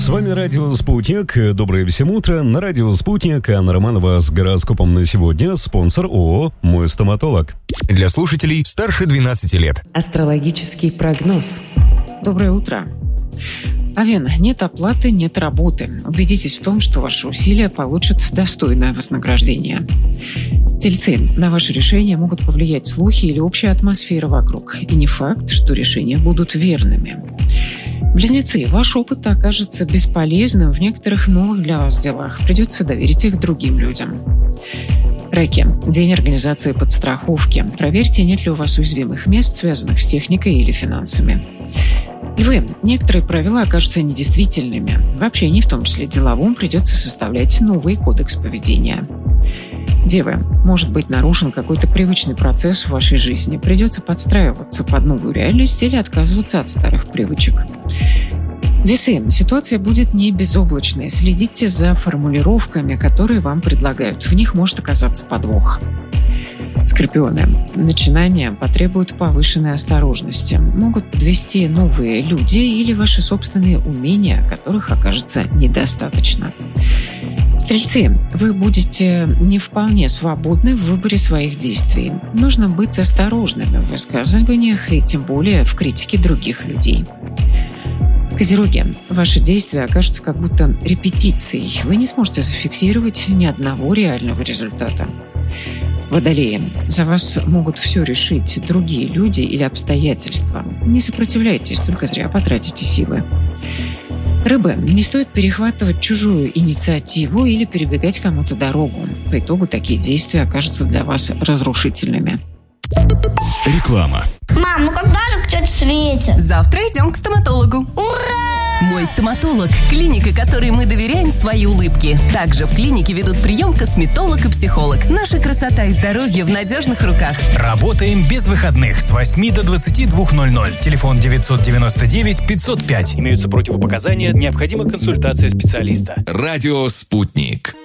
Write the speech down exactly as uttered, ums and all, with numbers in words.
С вами Радио Спутник. Доброе всем утро. На Радио Спутник Анна Романова с гороскопом на сегодня. Спонсор ООО «Мой стоматолог». Для слушателей старше двенадцати лет. Астрологический прогноз. Доброе утро. Овен, нет оплаты, нет работы. Убедитесь в том, что ваши усилия получат достойное вознаграждение. Тельцы, на ваши решения могут повлиять слухи или общая атмосфера вокруг. И не факт, что решения будут верными. Близнецы, ваш опыт окажется бесполезным в некоторых новых для вас делах. Придется доверить их другим людям. Раки, день организации подстраховки. Проверьте, нет ли у вас уязвимых мест, связанных с техникой или финансами. Львы, некоторые правила окажутся недействительными. В общении, в том числе деловом, придется составлять новый кодекс поведения. Девы, может быть нарушен какой-то привычный процесс в вашей жизни. Придется подстраиваться под новую реальность или отказываться от старых привычек. Весы, ситуация будет не безоблачной. Следите за формулировками, которые вам предлагают. В них может оказаться подвох. Скорпионы. Начинания потребуют повышенной осторожности. Могут подвести новые люди или ваши собственные умения, которых окажется недостаточно. Стрельцы, вы будете не вполне свободны в выборе своих действий. Нужно быть осторожными в высказываниях и тем более в критике других людей. Козероги, ваши действия окажутся как будто репетицией. Вы не сможете зафиксировать ни одного реального результата. Водолеи, за вас могут все решить другие люди или обстоятельства. Не сопротивляйтесь, только зря потратите силы. Рыбы, не стоит перехватывать чужую инициативу или перебегать кому-то дорогу. По итогу такие действия окажутся для вас разрушительными. Реклама. Мам, ну когда же к тете Свете? Завтра идем к стоматологу. Ура! Мой стоматолог – клиника, которой мы доверяем свои улыбки. Также в клинике ведут прием косметолог и психолог. Наша красота и здоровье в надежных руках. Работаем без выходных с восьми до двадцати двух ноль-ноль. Телефон девятьсот девяносто девять пятьсот пять. Имеются противопоказания, необходима консультация специалиста. Радио «Спутник».